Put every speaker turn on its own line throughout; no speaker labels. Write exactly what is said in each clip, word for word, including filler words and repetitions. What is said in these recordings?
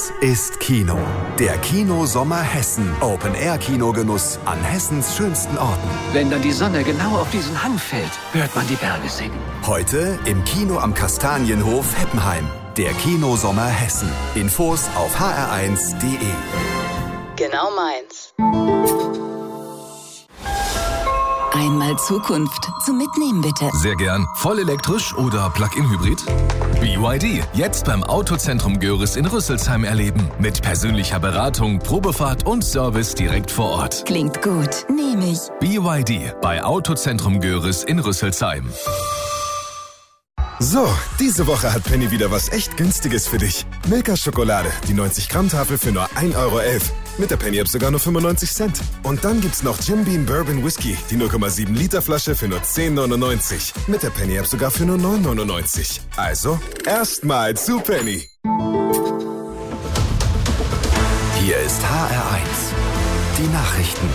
eins ist Kino. Der Kino-Sommer Hessen. Open-Air-Kinogenuss an Hessens schönsten Orten.
Wenn dann die Sonne genau auf diesen Hang fällt, hört man die Berge singen.
Heute im Kino am Kastanienhof Heppenheim. Der Kino-Sommer Hessen. Infos auf h r eins punkt d e.
Genau meins.
Einmal Zukunft zum Mitnehmen, bitte.
Sehr gern. Voll elektrisch oder Plug-in-Hybrid? B Y D. Jetzt beim Autozentrum Görres in Rüsselsheim erleben. Mit persönlicher Beratung, Probefahrt und Service direkt vor Ort.
Klingt gut. Nehme ich.
B Y D. Bei Autozentrum Görres in Rüsselsheim.
So, diese Woche hat Penny wieder was echt Günstiges für dich. Milka-Schokolade, die neunzig Gramm Tafel für nur ein Euro elf. Mit der Penny-App sogar nur fünfundneunzig Cent. Und dann gibt's noch Jim Beam Bourbon Whisky, die null Komma sieben Liter Flasche für nur zehn neunundneunzig. Mit der Penny-App sogar für nur neun neunundneunzig. Also, erstmal zu Penny.
Hier ist H R eins. Die Nachrichten.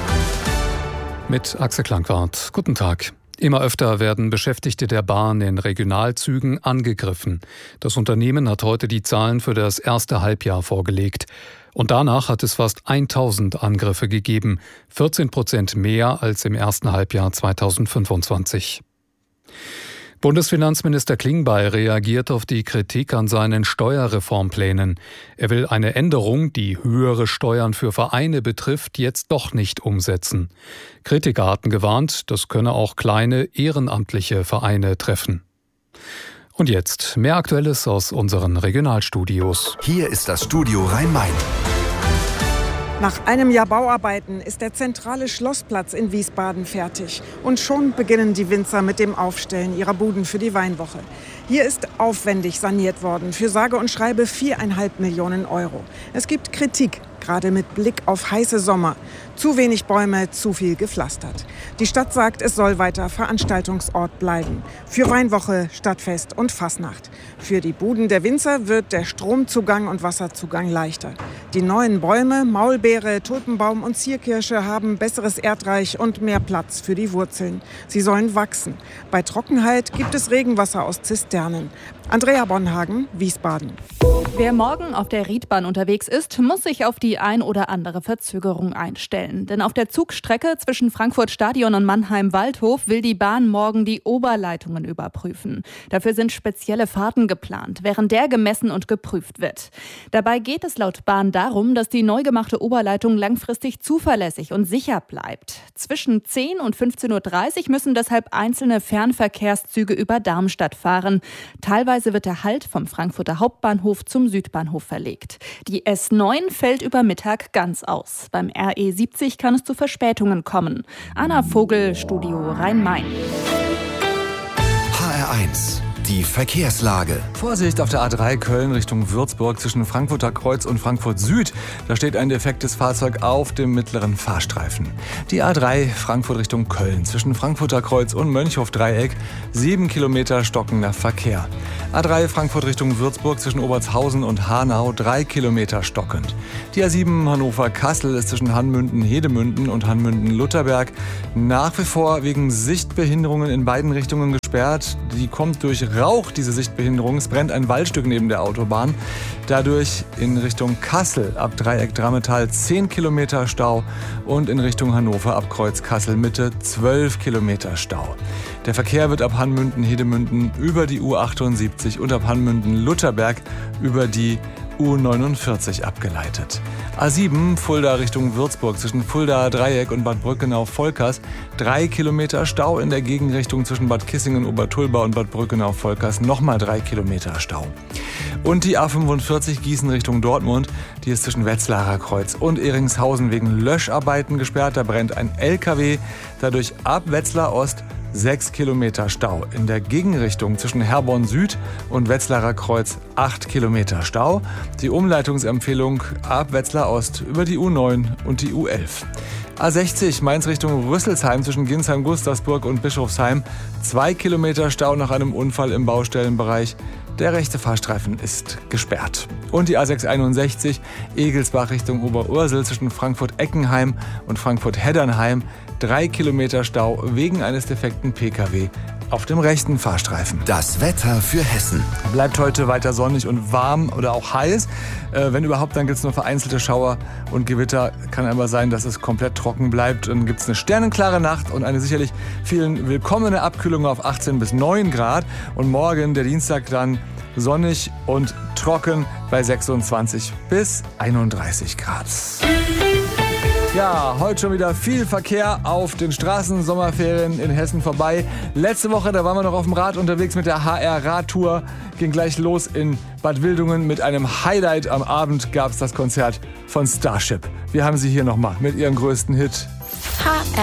Mit Axel Klangwart. Guten Tag. Immer öfter werden Beschäftigte der Bahn in Regionalzügen angegriffen. Das Unternehmen hat heute die Zahlen für das erste Halbjahr vorgelegt. Und danach hat es fast tausend Angriffe gegeben, vierzehn Prozent mehr als im ersten Halbjahr zweitausendfünfundzwanzig. Bundesfinanzminister Klingbeil reagiert auf die Kritik an seinen Steuerreformplänen. Er will eine Änderung, die höhere Steuern für Vereine betrifft, jetzt doch nicht umsetzen. Kritiker hatten gewarnt, das könne auch kleine ehrenamtliche Vereine treffen. Und jetzt mehr Aktuelles aus unseren Regionalstudios.
Hier ist das Studio Rhein-Main.
Nach einem Jahr Bauarbeiten ist der zentrale Schlossplatz in Wiesbaden fertig. Und schon beginnen die Winzer mit dem Aufstellen ihrer Buden für die Weinwoche. Hier ist aufwendig saniert worden, für sage und schreibe viereinhalb Millionen Euro. Es gibt Kritik, gerade mit Blick auf heiße Sommer. Zu wenig Bäume, zu viel gepflastert. Die Stadt sagt, es soll weiter Veranstaltungsort bleiben. Für Weinwoche, Stadtfest und Fasnacht. Für die Buden der Winzer wird der Stromzugang und Wasserzugang leichter. Die neuen Bäume, Maulbeere, Tulpenbaum und Zierkirsche haben besseres Erdreich und mehr Platz für die Wurzeln. Sie sollen wachsen. Bei Trockenheit gibt es Regenwasser aus Zisternen. Andrea Bonhagen, Wiesbaden.
Wer morgen auf der Riedbahn unterwegs ist, muss sich auf die ein oder andere Verzögerung einstellen. Denn auf der Zugstrecke zwischen Frankfurt-Stadion und Mannheim-Waldhof will die Bahn morgen die Oberleitungen überprüfen. Dafür sind spezielle Fahrten geplant, während der gemessen und geprüft wird. Dabei geht es laut Bahn darum, dass die neu gemachte Oberleitung langfristig zuverlässig und sicher bleibt. Zwischen zehn und fünfzehn Uhr dreißig müssen deshalb einzelne Fernverkehrszüge über Darmstadt fahren. Teilweise wird der Halt vom Frankfurter Hauptbahnhof zum Südbahnhof verlegt. Die S neun fällt über Mittag ganz aus. Beim R E siebzig kann es zu Verspätungen kommen. Anna Vogel, Studio Rhein-Main.
H R eins. Die Verkehrslage.
Vorsicht auf der A drei Köln Richtung Würzburg zwischen Frankfurter Kreuz und Frankfurt Süd. Da steht ein defektes Fahrzeug auf dem mittleren Fahrstreifen. Die A drei Frankfurt Richtung Köln zwischen Frankfurter Kreuz und Mönchhof-Dreieck. Sieben Kilometer stockender Verkehr. A drei Frankfurt Richtung Würzburg zwischen Obertshausen und Hanau. Drei Kilometer stockend. Die A sieben Hannover-Kassel ist zwischen Hanmünden-Hedemünden und Hanmünden-Lutherberg nach wie vor wegen Sichtbehinderungen in beiden Richtungen gesperrt. Die kommt durch Rauch, diese Sichtbehinderung. Es brennt ein Waldstück neben der Autobahn. Dadurch in Richtung Kassel ab Dreieck Drammetal zehn Kilometer Stau und in Richtung Hannover ab Kreuz Kassel Mitte zwölf Kilometer Stau. Der Verkehr wird ab Hanmünden-Hedemünden über die U achtundsiebzig und ab Hanmünden-Lutherberg über die U neunundvierzig abgeleitet. A sieben Fulda Richtung Würzburg zwischen Fulda Dreieck und Bad Brückenau-Volkers. Drei Kilometer Stau in der Gegenrichtung zwischen Bad Kissingen-Obertulba und Bad Brückenau-Volkers. Nochmal drei Kilometer Stau. Und die A fünfundvierzig Gießen Richtung Dortmund. Die ist zwischen Wetzlarer Kreuz und Ehringshausen wegen Löscharbeiten gesperrt. Da brennt ein L K W. Dadurch ab Wetzlar Ost sechs Kilometer Stau. In der Gegenrichtung zwischen Herborn Süd und Wetzlarer Kreuz acht Kilometer Stau. Die Umleitungsempfehlung ab Wetzlar Ost über die U neun und die U elf. A sechzig Mainz Richtung Rüsselsheim zwischen Ginsheim-Gustavsburg und Bischofsheim. Zwei Kilometer Stau nach einem Unfall im Baustellenbereich. Der rechte Fahrstreifen ist gesperrt. Und die A sechshunderteinundsechzig Egelsbach Richtung Oberursel zwischen Frankfurt-Eckenheim und Frankfurt-Heddernheim. Drei Kilometer Stau wegen eines defekten P K W auf dem rechten Fahrstreifen.
Das Wetter für Hessen.
Bleibt heute weiter sonnig und warm oder auch heiß. Äh, wenn überhaupt, dann gibt es nur vereinzelte Schauer und Gewitter. Kann aber sein, dass es komplett trocken bleibt. Dann gibt es eine sternenklare Nacht und eine sicherlich vielen willkommene Abkühlung auf achtzehn bis neun Grad. Und morgen, der Dienstag, dann sonnig und trocken bei sechsundzwanzig bis einunddreißig Grad. Ja, heute schon wieder viel Verkehr auf den Straßen, Sommerferien in Hessen vorbei. Letzte Woche, da waren wir noch auf dem Rad unterwegs mit der H R-Radtour. Ging gleich los in Bad Wildungen mit einem Highlight. Am Abend gab es das Konzert von Starship. Wir haben sie hier nochmal mit ihrem größten Hit.
H R